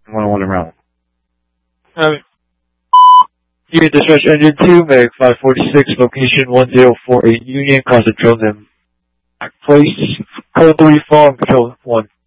101 around. Unit dispatch engine 2, Meg 546, location 1048 Union, cause of drone them. Place, code 3 fall, control 1.